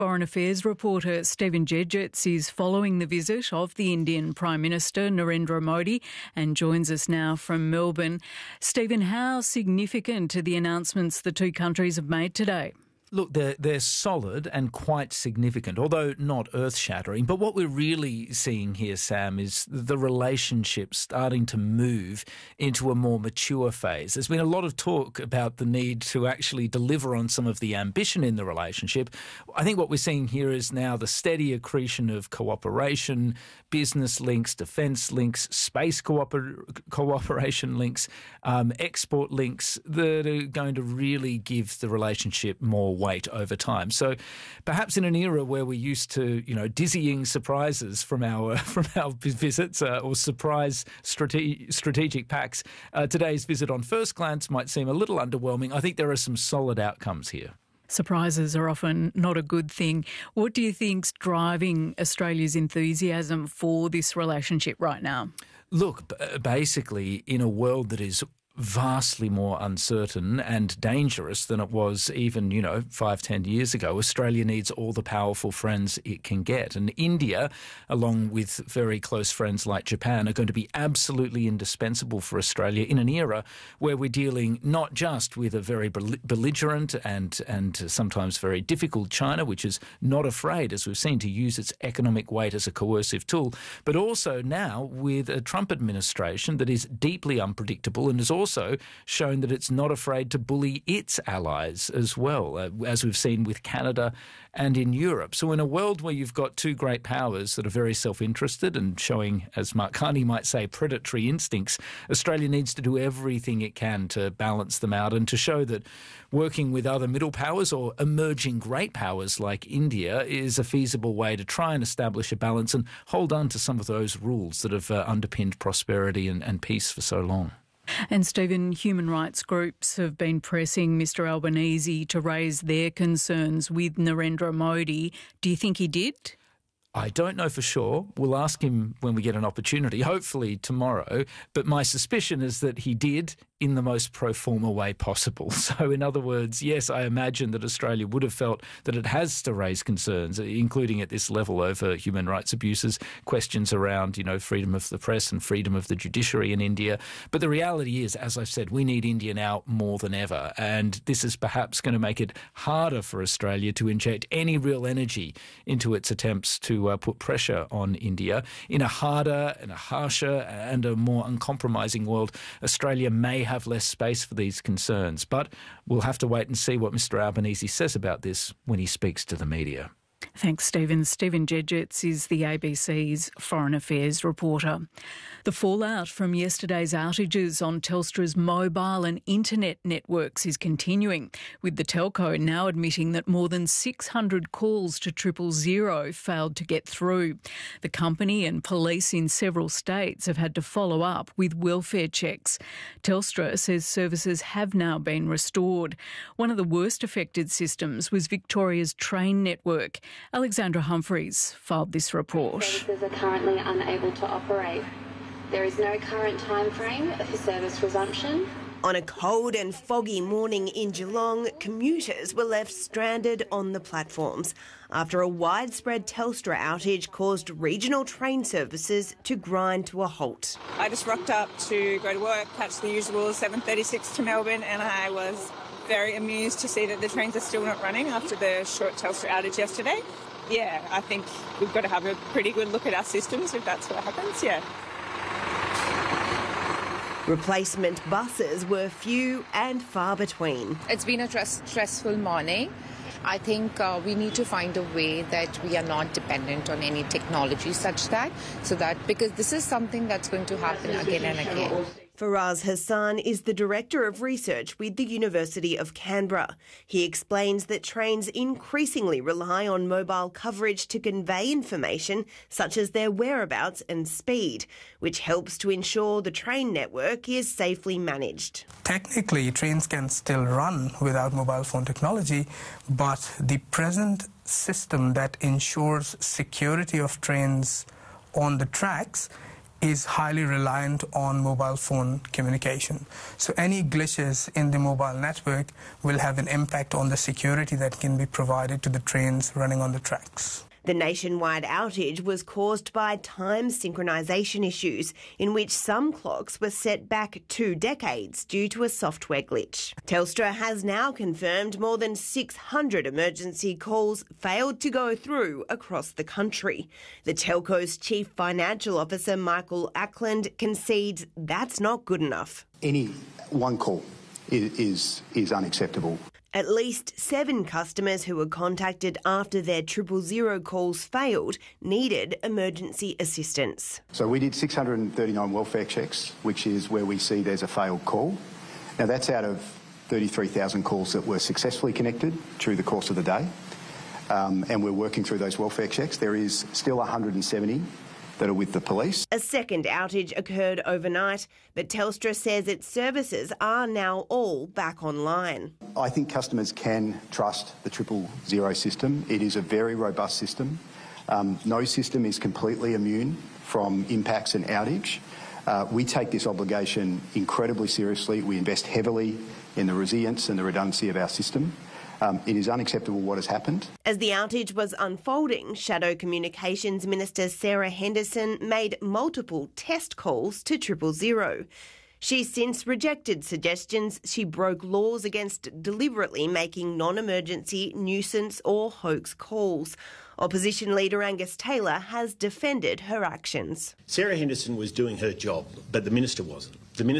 Foreign Affairs reporter Stephen Jedgetts is following the visit of the Indian Prime Minister Narendra Modi and joins us now from Melbourne. Stephen, how significant are the announcements the two countries have made today? Look, they're solid and quite significant, although not earth-shattering. But what we're really seeing here, Sam, is the relationship starting to move into a more mature phase. There's been a lot of talk about the need to actually deliver on some of the ambition in the relationship. I think what we're seeing here is now the steady accretion of cooperation, business links, defence links, space cooperation links, export links that are going to really give the relationship more weight over time. So perhaps in an era where we're used to, dizzying surprises from our visits or surprise strategic packs, today's visit on first glance might seem a little underwhelming. I think there are some solid outcomes here. Surprises are often not a good thing. What do you think's driving Australia's enthusiasm for this relationship right now? Look, basically, in a world that is vastly more uncertain and dangerous than it was even, 5-10 years ago, Australia needs all the powerful friends it can get. And India, along with very close friends like Japan, are going to be absolutely indispensable for Australia in an era where we're dealing not just with a very belligerent and sometimes very difficult China, which is not afraid, as we've seen, to use its economic weight as a coercive tool, but also now with a Trump administration that is deeply unpredictable and has also shown that it's not afraid to bully its allies as well, as we've seen with Canada and in Europe. So in a world where you've got two great powers that are very self-interested and showing, as Mark Carney might say, predatory instincts, Australia needs to do everything it can to balance them out and to show that working with other middle powers or emerging great powers like India is a feasible way to try and establish a balance and hold on to some of those rules that have underpinned prosperity and peace for so long. And Stephen, human rights groups have been pressing Mr Albanese to raise their concerns with Narendra Modi. Do you think he did? I don't know for sure. We'll ask him when we get an opportunity, hopefully tomorrow. But my suspicion is that he did in the most pro forma way possible. So in other words, yes, I imagine that Australia would have felt that it has to raise concerns, including at this level over human rights abuses, questions around, freedom of the press and freedom of the judiciary in India. But the reality is, as I've said, we need India now more than ever. And this is perhaps going to make it harder for Australia to inject any real energy into its attempts to put pressure on India. In a harder and a harsher and a more uncompromising world, Australia may have less space for these concerns. But we'll have to wait and see what Mr Albanese says about this when he speaks to the media. Thanks, Stephen. Stephen Jedgetts is the ABC's Foreign Affairs reporter. The fallout from yesterday's outages on Telstra's mobile and internet networks is continuing, with the telco now admitting that more than 600 calls to 000 failed to get through. The company and police in several states have had to follow up with welfare checks. Telstra says services have now been restored. One of the worst affected systems was Victoria's train network. Alexandra Humphreys filed this report. Services are currently unable to operate. There is no current time frame for service resumption. On a cold and foggy morning in Geelong, commuters were left stranded on the platforms after a widespread Telstra outage caused regional train services to grind to a halt. I just rocked up to go to work, catch the usual 7:36 to Melbourne, and I was very amused to see that the trains are still not running after the short Telstra outage yesterday. Yeah, I think we've got to have a pretty good look at our systems if that's what happens, yeah. Replacement buses were few and far between. It's been a stressful morning. I think we need to find a way that we are not dependent on any technology because this is something that's going to happen again and again. Faraz Hassan is the Director of Research with the University of Canberra. He explains that trains increasingly rely on mobile coverage to convey information such as their whereabouts and speed, which helps to ensure the train network is safely managed. Technically, trains can still run without mobile phone technology, but the present system that ensures security of trains on the tracks is highly reliant on mobile phone communication. So any glitches in the mobile network will have an impact on the security that can be provided to the trains running on the tracks. The nationwide outage was caused by time synchronisation issues, in which some clocks were set back 2 decades due to a software glitch. Telstra has now confirmed more than 600 emergency calls failed to go through across the country. The telco's chief financial officer, Michael Ackland, concedes that's not good enough. Any one call is unacceptable. At least 7 customers who were contacted after their 000 calls failed needed emergency assistance. So we did 639 welfare checks, which is where we see there's a failed call. Now that's out of 33,000 calls that were successfully connected through the course of the day. And we're working through those welfare checks. There is still 170 that are with the police. A second outage occurred overnight, but Telstra says its services are now all back online. I think customers can trust the 000 system. It is a very robust system. No system is completely immune from impacts and outage. We take this obligation incredibly seriously. We invest heavily in the resilience and the redundancy of our system. It is unacceptable what has happened. As the outage was unfolding, Shadow Communications Minister Sarah Henderson made multiple test calls to 000. She's since rejected suggestions she broke laws against deliberately making non-emergency, nuisance or hoax calls. Opposition leader Angus Taylor has defended her actions. Sarah Henderson was doing her job, but the minister wasn't.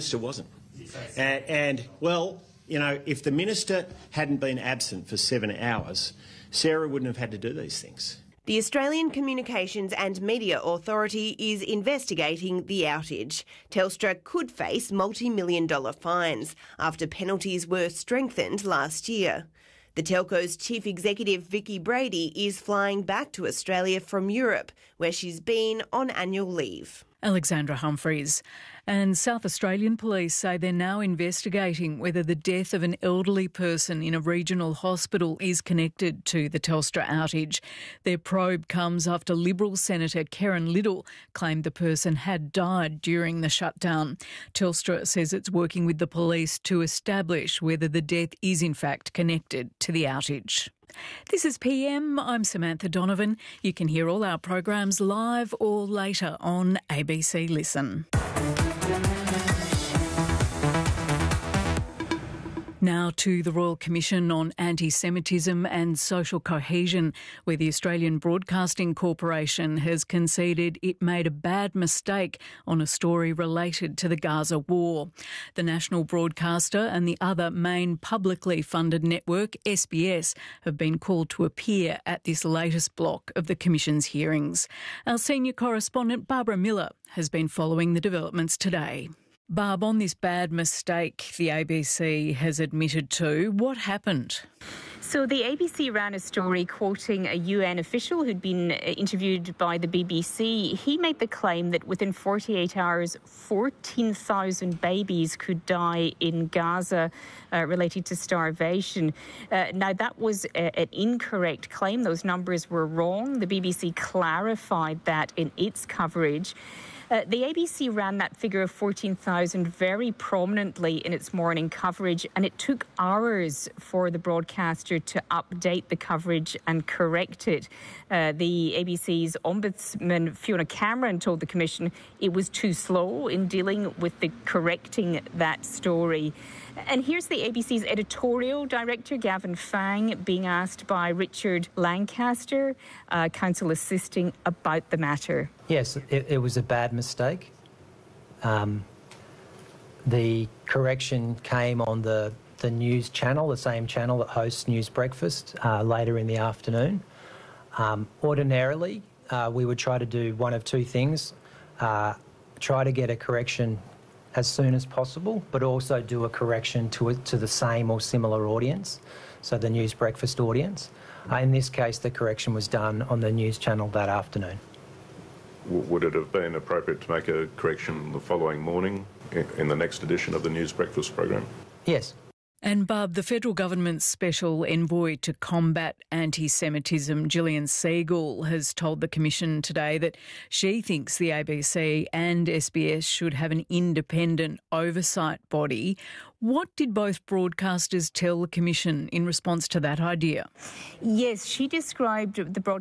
You know, if the minister hadn't been absent for 7 hours, Sarah wouldn't have had to do these things. The Australian Communications and Media Authority is investigating the outage. Telstra could face multi-million-dollar fines after penalties were strengthened last year. The telco's chief executive, Vicki Brady, is flying back to Australia from Europe, where she's been on annual leave. Alexandra Humphreys. And South Australian police say they're now investigating whether the death of an elderly person in a regional hospital is connected to the Telstra outage. Their probe comes after Liberal Senator Karen Liddle claimed the person had died during the shutdown. Telstra says it's working with the police to establish whether the death is in fact connected to the outage. This is PM. I'm Samantha Donovan. You can hear all our programs live or later on ABC Listen. Now to the Royal Commission on Anti-Semitism and Social Cohesion, where the Australian Broadcasting Corporation has conceded it made a bad mistake on a story related to the Gaza war. The national broadcaster and the other main publicly funded network, SBS, have been called to appear at this latest block of the Commission's hearings. Our senior correspondent, Barbara Miller, has been following the developments today. Barb, on this bad mistake the ABC has admitted to, what happened? So the ABC ran a story quoting a UN official who'd been interviewed by the BBC. He made the claim that within 48 hours, 14,000 babies could die in Gaza related to starvation. Now, that was an incorrect claim. Those numbers were wrong. The BBC clarified that in its coverage. The ABC ran that figure of 14,000 very prominently in its morning coverage, and it took hours for the broadcaster to update the coverage and correct it. The ABC's ombudsman, Fiona Cameron, told the Commission it was too slow in dealing with the correcting that story. And here's the ABC's editorial director, Gavin Fang, being asked by Richard Lancaster, counsel assisting, about the matter. Yes, it was a bad mistake. The correction came on the news channel, the same channel that hosts News Breakfast, later in the afternoon. Ordinarily, we would try to do one of two things. Try to get a correction as soon as possible, but also do a correction to the same or similar audience, so the News Breakfast audience. In this case, the correction was done on the news channel that afternoon. Would it have been appropriate to make a correction the following morning in the next edition of the News Breakfast program? Yes. And Barb, the federal government's special envoy to combat anti-Semitism, Gillian Segal, has told the Commission today that she thinks the ABC and SBS should have an independent oversight body. What did both broadcasters tell the Commission in response to that idea? Yes, she described the